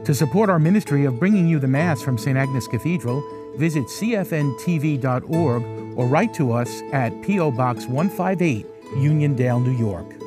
To support our ministry of bringing you the Mass from St. Agnes Cathedral, visit cfntv.org or write to us at P.O. Box 158, Uniondale, New York.